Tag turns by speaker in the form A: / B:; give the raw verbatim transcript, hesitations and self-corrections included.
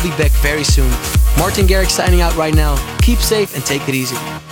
A: be back very soon. Martin Garrix signing out right now. Keep safe and take it easy.